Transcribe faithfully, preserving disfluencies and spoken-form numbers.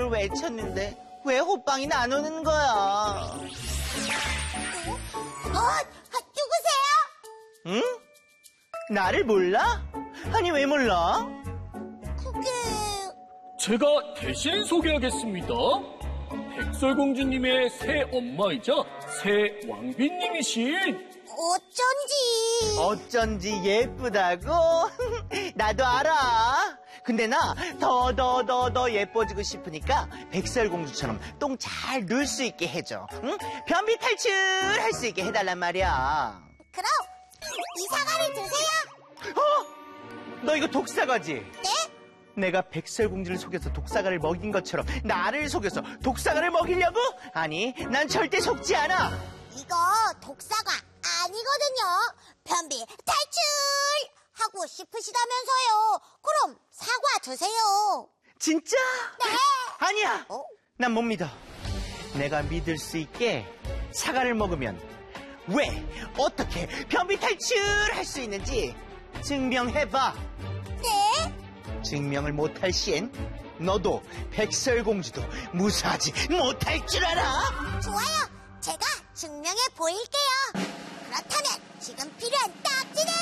이름을 외쳤는데 왜 호빵이 안 오는 거야? 어? 어? 누구세요? 응? 나를 몰라? 아니 왜 몰라? 그게... 제가 대신 소개하겠습니다. 백설공주님의 새 엄마이자 새 왕비님이신 어쩐지... 어쩐지 예쁘다고? 나도 알아. 근데 나 더 더 더 더 예뻐지고 싶으니까 백설공주처럼 똥 잘 누울 수 있게 해줘. 응? 변비 탈출할 수 있게 해달란 말이야. 그럼 이 사과를 드세요. 어? 너 이거 독사과지? 네? 내가 백설공주를 속여서 독사과를 먹인 것처럼 나를 속여서 독사과를 먹이려고? 아니, 난 절대 속지 않아. 이거 독사과 아니거든요. 변비 탈출! 하고 싶으시다면서요. 그럼 사과 드세요. 진짜? 네. 아니야. 어? 난 못 믿어. 내가 믿을 수 있게 사과를 먹으면 왜, 어떻게 변비 탈출할 수 있는지 증명해봐. 네? 증명을 못할 시엔 너도 백설공주도 무사하지 못할 줄 알아? 좋아요. 제가 증명해 보일게요. 그렇다면 지금 필요한 딱지는